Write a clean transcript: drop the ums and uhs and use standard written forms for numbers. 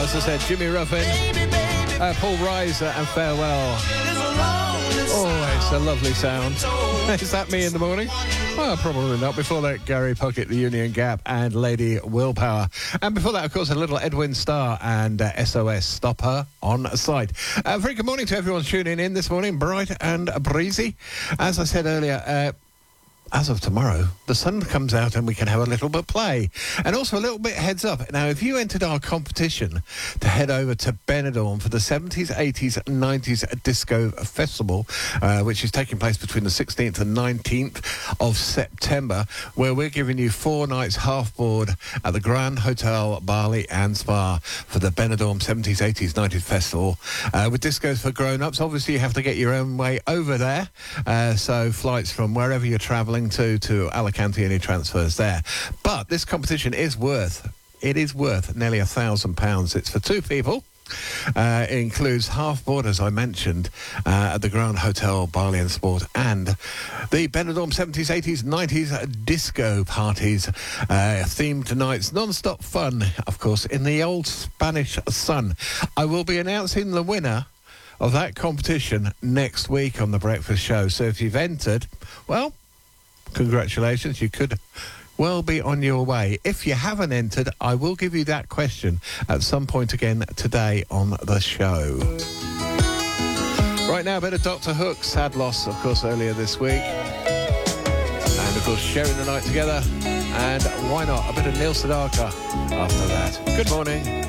as I said, Jimmy Ruffin, Paul Reiser and Farewell. Oh, it's a lovely sound. Is that me in the morning? Well, probably not. Before that, Gary Puckett, The Union Gap, and Lady Willpower. And before that, of course, a little Edwin Starr and SOS, Stop Her on Sight. Very good morning to everyone tuning in this morning, bright and breezy. As I said earlier, as of tomorrow, the sun comes out and we can have a little bit of play. And also a little bit heads up. Now, if you entered our competition to head over to Benidorm for the 70s, 80s, 90s Disco Festival, which is taking place between the 16th and 19th of September, where we're giving you 4 nights half board at the Grand Hotel Bali and Spa for the Benidorm 70s, 80s, 90s Festival. With discos for grown-ups, obviously you have to get your own way over there. So flights from wherever you're travelling to Alicante, any transfers there. But this competition is worth nearly £1,000. It's for 2 people. It includes half board, as I mentioned, at the Grand Hotel Bali and Sport, and the Benidorm 70s, 80s, 90s disco parties, themed nights, non-stop fun, of course, in the old Spanish sun. I will be announcing the winner of that competition next week on The Breakfast Show. So if you've entered, well, congratulations, you could well be on your way. If you haven't entered, I will give you that question at some point again today on the show. Right now, a bit of Dr. Hook, sad loss, of course, earlier this week. And, of course, sharing the night together. And why not, a bit of Neil Sedaka after that. Good morning.